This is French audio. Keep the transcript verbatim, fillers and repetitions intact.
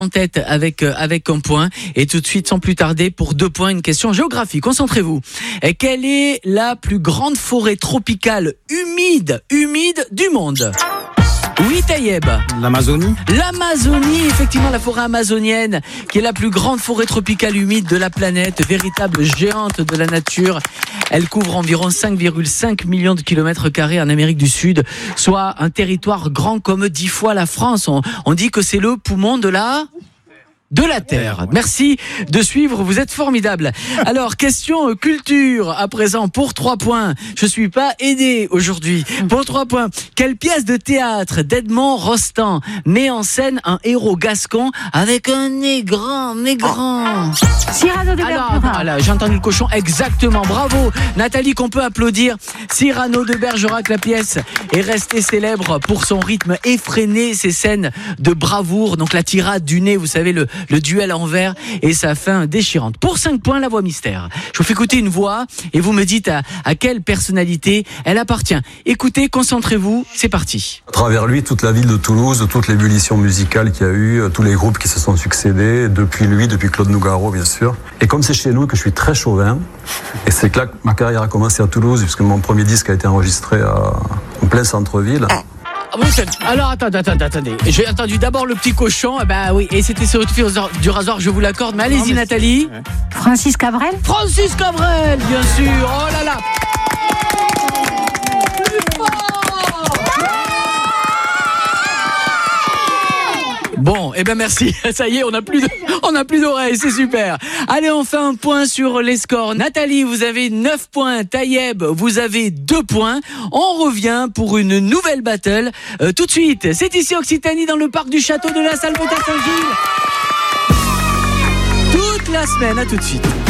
En tête avec euh, avec un point et tout de suite sans plus tarder pour deux points une question géographie. Concentrez-vous. Et quelle est la plus grande forêt tropicale humide humide du monde? Oui, Taïeb. L'Amazonie. L'Amazonie, effectivement, la forêt amazonienne, qui est la plus grande forêt tropicale humide de la planète, véritable géante de la nature. Elle couvre environ cinq virgule cinq millions de kilomètres carrés en Amérique du Sud, soit un territoire grand comme dix fois la France. On, on dit que c'est le poumon de la... de la Terre. Merci de suivre, vous êtes formidable. Alors, question culture à présent pour trois points. Je suis pas aidé aujourd'hui. Pour trois points, quelle pièce de théâtre d'Edmond Rostand met en scène un héros gascon avec un nez grand, nez grand? Cyrano de Alors, Bergerac. voilà, j'ai entendu le cochon, exactement, bravo Nathalie, qu'on peut applaudir. Cyrano de Bergerac, la pièce est restée célèbre pour son rythme effréné, ses scènes de bravoure, donc la tirade du nez, vous savez, le, le duel en vers et sa fin déchirante. Pour cinq points, la voix mystère. Je vous fais écouter une voix et vous me dites à, à quelle personnalité elle appartient. Écoutez, concentrez-vous, c'est parti. À travers lui, toute la ville de Toulouse, toute l'ébullition musicale qu'il y a eu, tous les groupes qui se sont succédés, depuis lui, depuis Claude Nougaro, bien sûr. Et comme c'est chez nous que je suis très chauvin, et c'est que là que ma carrière a commencé à Toulouse, puisque mon premier disque a été enregistré à, en plein centre-ville. Ah bon, alors attendez, attendez, attendez. J'ai entendu d'abord le petit cochon, eh ben oui, et c'était sur le fil du rasoir, je vous l'accorde, mais allez-y Nathalie. Francis Cabrel. Francis Cabrel, bien sûr, oh là là. Bon, eh ben merci. Ça y est, on n'a plus de, on n'a plus d'oreilles, c'est super. Allez, on fait un point sur les scores. Nathalie, vous avez neuf points. Taïeb, vous avez deux points. On revient pour une nouvelle battle. Euh, tout de suite, c'est ici Occitanie dans le parc du château de la Salvetat Saint-Gilles. Toute la semaine, à tout de suite.